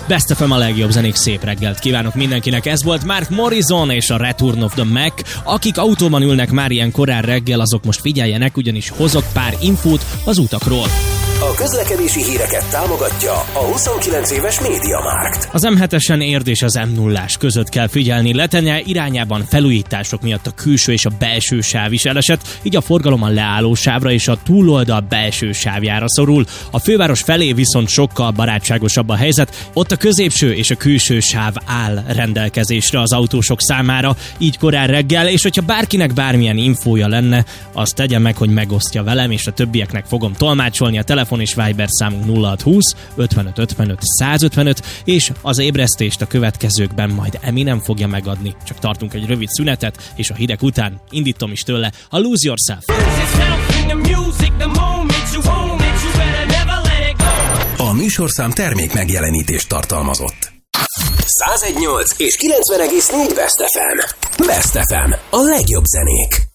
Best FM a legjobb zenék, szép reggelt kívánok mindenkinek. Ez volt Mark Morrison és a Return of the Mac. Akik autóban ülnek már ilyen korán reggel, azok most figyeljenek, ugyanis hozok pár infót az utakról. A közlekedési híreket támogatja a 29 éves MediaMarkt. Az M7-esen Érd és az M0-ás között kell figyelni. Letenye irányában felújítások miatt a külső és a belső sáv is elesett, így a forgalom a leálló sávra és a túloldal belső sávjára szorul. A főváros felé viszont sokkal barátságosabb a helyzet, ott a középső és a külső sáv áll rendelkezésre az autósok számára, így korán reggel, és hogyha bárkinek bármilyen infója lenne, azt tegye meg, hogy megosztja velem, és a többieknek fogom tolmácsolni. A telefon és Viber számunk 0620 55 55 155, és az ébresztést a következőkben majd Eminem fogja megadni. Csak tartunk egy rövid szünetet, és a hideg után indítom is tőle a Lose Yourself. A műsorszám termék megjelenítést tartalmazott. 101.8 és 90.4 Best FM. Best FM. A legjobb zenék.